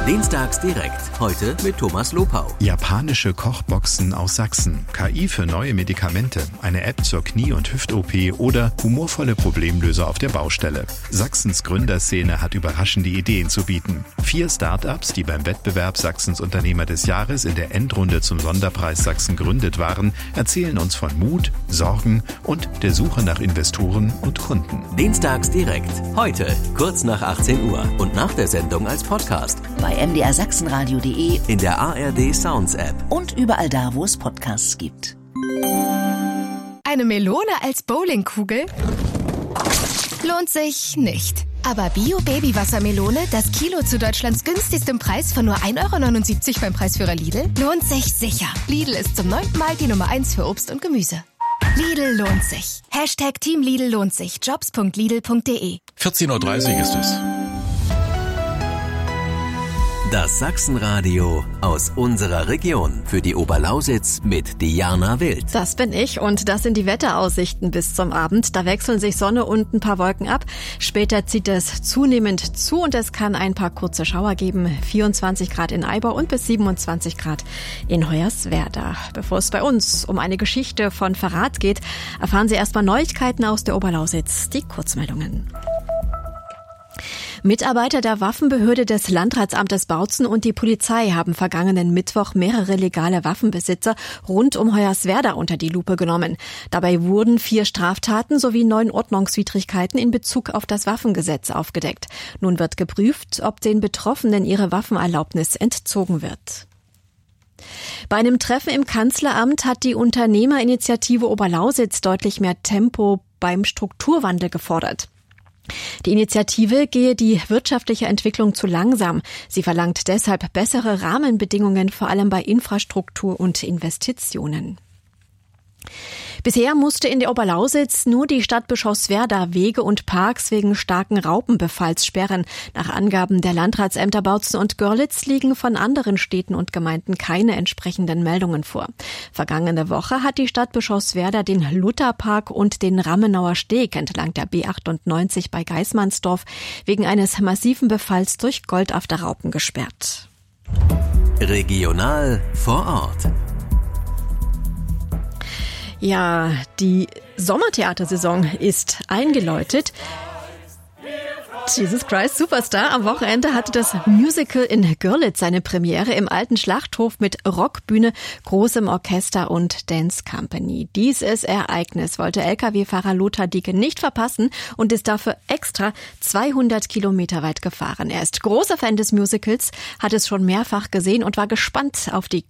Dienstags direkt. Heute mit Thomas Lopau. Japanische Kochboxen aus Sachsen. KI für neue Medikamente. Eine App zur Knie- und Hüft-OP oder humorvolle Problemlöser auf der Baustelle. Sachsens Gründerszene hat überraschende Ideen zu bieten. 4 Start-ups, die beim Wettbewerb Sachsens Unternehmer des Jahres in der Endrunde zum Sonderpreis Sachsen gegründet waren, erzählen uns von Mut, Sorgen und der Suche nach Investoren und Kunden. Dienstags direkt. Heute kurz nach 18 Uhr und nach der Sendung als Podcast. Bei mdrsachsenradio.de, in der ARD Sounds App und überall da, wo es Podcasts gibt. Eine Melone als Bowlingkugel? Lohnt sich nicht. Aber Bio-Baby-Wassermelone, das Kilo zu Deutschlands günstigstem Preis von nur 1,79 € beim Preisführer Lidl, lohnt sich sicher. Lidl ist zum 9. Mal die Nummer 1 für Obst und Gemüse. Lidl lohnt sich. Hashtag Team Lidl lohnt sich. Jobs.lidl.de. 14:30 Uhr ist es. Das Sachsenradio aus unserer Region. Für die Oberlausitz mit Diana Wild. Das bin ich und das sind die Wetteraussichten bis zum Abend. Da wechseln sich Sonne und ein paar Wolken ab. Später zieht es zunehmend zu und es kann ein paar kurze Schauer geben. 24 Grad in Eibau und bis 27 Grad in Hoyerswerda. Bevor es bei uns um eine Geschichte von Verrat geht, erfahren Sie erstmal Neuigkeiten aus der Oberlausitz. Die Kurzmeldungen. Mitarbeiter der Waffenbehörde des Landratsamtes Bautzen und die Polizei haben vergangenen Mittwoch mehrere legale Waffenbesitzer rund um Hoyerswerda unter die Lupe genommen. Dabei wurden 4 Straftaten sowie 9 Ordnungswidrigkeiten in Bezug auf das Waffengesetz aufgedeckt. Nun wird geprüft, ob den Betroffenen ihre Waffenerlaubnis entzogen wird. Bei einem Treffen im Kanzleramt hat die Unternehmerinitiative Oberlausitz deutlich mehr Tempo beim Strukturwandel gefordert. Die Initiative gehe die wirtschaftliche Entwicklung zu langsam. Sie verlangt deshalb bessere Rahmenbedingungen, vor allem bei Infrastruktur und Investitionen. Bisher musste in der Oberlausitz nur die Stadt Bischofswerda Wege und Parks wegen starken Raupenbefalls sperren. Nach Angaben der Landratsämter Bautzen und Görlitz liegen von anderen Städten und Gemeinden keine entsprechenden Meldungen vor. Vergangene Woche hat die Stadt Bischofswerda den Lutherpark und den Rammenauer Steg entlang der B98 bei Geismannsdorf wegen eines massiven Befalls durch Goldafterraupen gesperrt. Regional vor Ort. Ja, die Sommertheatersaison ist eingeläutet. Jesus Christ Superstar. Am Wochenende hatte das Musical in Görlitz seine Premiere im alten Schlachthof mit Rockbühne, großem Orchester und Dance Company. Dieses Ereignis wollte Lkw-Fahrer Lothar Dicke nicht verpassen und ist dafür extra 200 Kilometer weit gefahren. Er ist großer Fan des Musicals, hat es schon mehrfach gesehen und war gespannt auf die